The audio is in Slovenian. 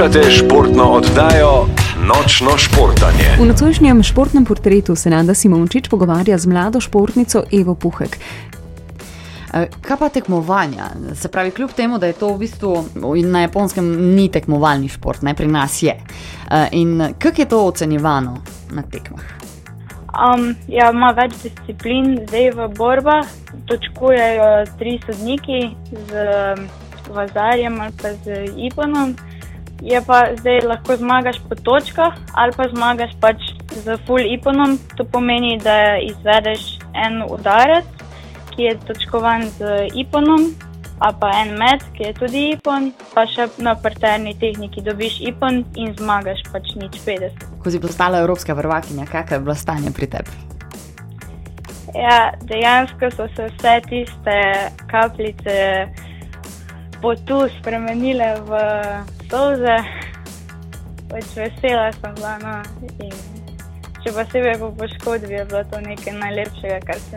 Poslušate športno oddajo Nočno športanje. V nocojšnjem športnem portretu se Nada Simončič pogovarja z mlado športnico Evo Puhek. Kaj pa tekmovanja? Se pravi, kljub temu, da je to v bistvu na Japonskem ni tekmovalni šport, ne, pri nas je. In kako je to ocenjevano na tekmah? Ima več disciplin, zdaj v borbah točkujejo 3 sodniki z vazarjem ali pa z iponom. Je pa zdaj lahko zmagaš po točkah ali pa zmagaš pač z full iponom. To pomeni, da izvedeš en udarec, ki je točkovan z iponom, a pa en met, ki je tudi ipon, pa še na parterni tehniki dobiš ipon in zmagaš pač 0,50. Ko si postala evropska prvakinja, kakšno je bilo stanje pri tebi? Ja, dejansko so se vse tiste kapljice potu spremenile v solze. Pač vesela sem bila, no. In še posebej po poškodbi je bilo to nekaj najlepšega, kar se